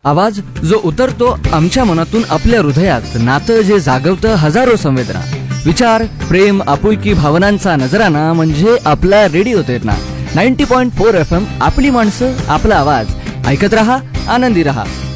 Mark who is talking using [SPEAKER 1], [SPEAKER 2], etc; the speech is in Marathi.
[SPEAKER 1] आवाज जो उतरतो आमच्या मनातून आपल्या हृदयात, नातं जे जागवतं हजारो संवेदना, विचार, प्रेम, आपुलकी, भावनांचा नजराणा म्हणजे आपला रेडिओ तेरणा. 90.4 FM, आपली माणसं, आपला आवाज. ऐकत रहा, आनंदी रहा.